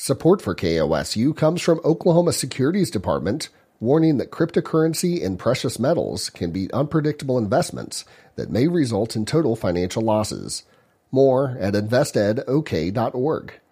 Support for KOSU comes from Oklahoma Securities Department, warning that cryptocurrency and precious metals can be unpredictable investments that may result in total financial losses. More at investedok.org.